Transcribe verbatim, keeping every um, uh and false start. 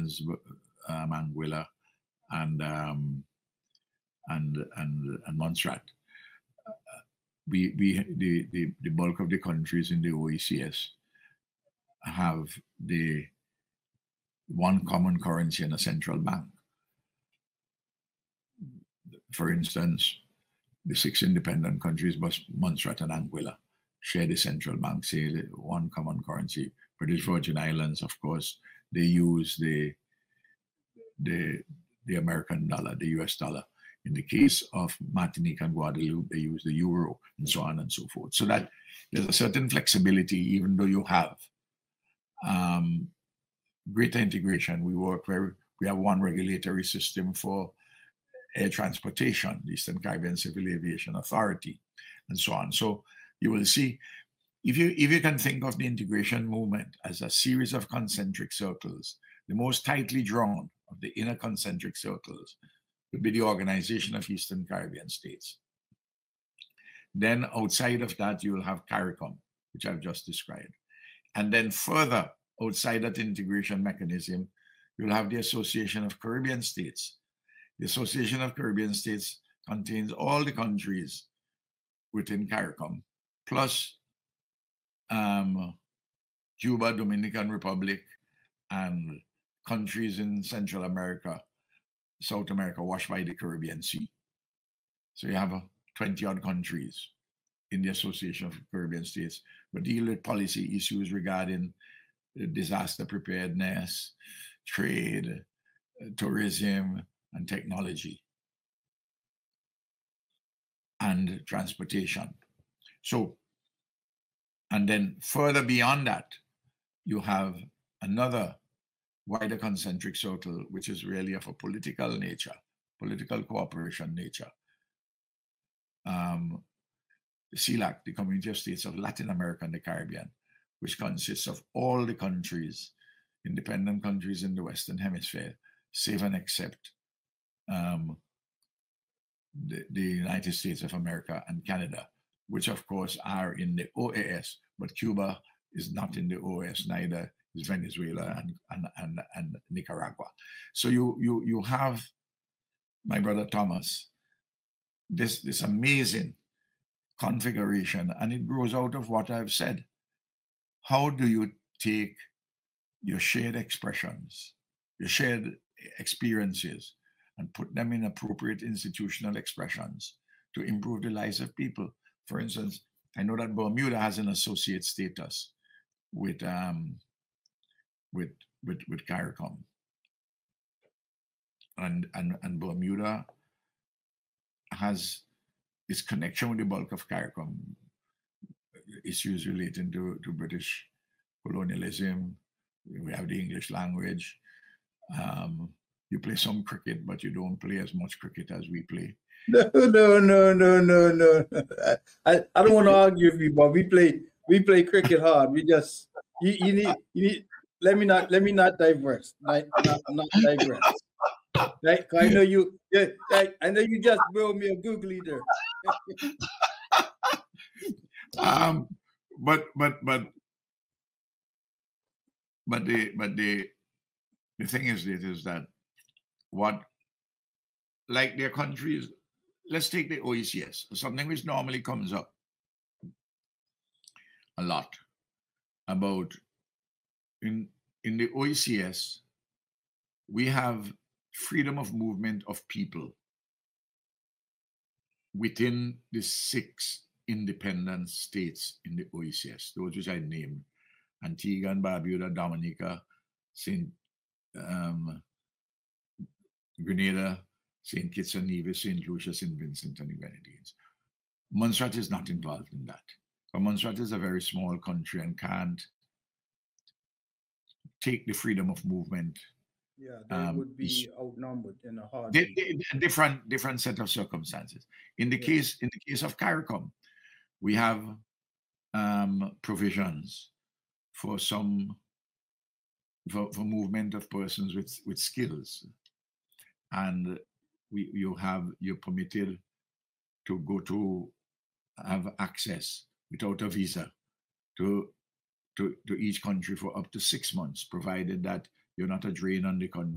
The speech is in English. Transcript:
as um, Anguilla and um, and and and Montserrat. We we the, the the bulk of the countries in the O E C S have the one common currency and a central bank. For instance, the six independent countries, Montserrat and Anguilla, share the central bank, say one common currency. British Virgin Islands, of course, they use the the the American dollar, the U S dollar. In the case of Martinique and Guadeloupe, they use the euro, and so on and so forth. So that there's a certain flexibility, even though you have um, greater integration. We work very. We have one regulatory system for air transportation, the Eastern Caribbean Civil Aviation Authority, and so on. So you will see, if you if you can think of the integration movement as a series of concentric circles, the most tightly drawn of the inner concentric circles would be the Organization of Eastern Caribbean States. Then outside of that, you will have CARICOM, which I've just described. And then further outside that integration mechanism, you'll have the Association of Caribbean States. The Association of Caribbean States contains all the countries within CARICOM, plus um, Cuba, Dominican Republic, and countries in Central America, South America, washed by the Caribbean Sea. So you have uh, twenty odd countries in the Association of Caribbean States, but deal with policy issues regarding disaster preparedness, trade, tourism, and technology, and transportation. So, and then further beyond that, you have another wider concentric circle, which is really of a political nature, political cooperation nature. Um, the CELAC, the Community of States of Latin America and the Caribbean, which consists of all the countries, independent countries in the Western Hemisphere, save and except um, the, the United States of America and Canada, which of course are in the O A S, but Cuba is not in the O A S, neither is Venezuela and, and, and, and Nicaragua. So you, you, you have, my brother Thomas, this, this amazing configuration, and it grows out of what I've said. How do you take your shared expressions, your shared experiences, and put them in appropriate institutional expressions to improve the lives of people? For instance, I know that Bermuda has an associate status with um, with with with CARICOM, and and and Bermuda has its connection with the bulk of CARICOM, issues relating to, to British colonialism. We have the English language. Um, you play some cricket, but you don't play as much cricket as we play. No, no, no, no, no, no. I, I don't want to argue with you, but we play we play cricket hard. We just you, you need you need let me not let me not digress. Not not, not digress. Right? I know you yeah, I, I know you just brought me a googly there. um but but but but the but the the thing is this is that what like their countries, let's take the O E C S, something which normally comes up a lot about in in the O E C S, we have freedom of movement of people within the six independent states in the O E C S, those which I named: Antigua and Barbuda, Dominica, Saint um, Grenada, Saint Kitts and Nevis, Saint Lucia, Saint Vincent and the Grenadines. Montserrat is not involved in that. But Montserrat is a very small country and can't take the freedom of movement. Yeah, they um, would be outnumbered in a hard they, they, different different set of circumstances. In the yeah. case in the case of CARICOM, we have um, provisions for some for, for movement of persons with with skills, and we you have you're permitted to go to have access without a visa to to to each country for up to six months, provided that You're not a drain on the country.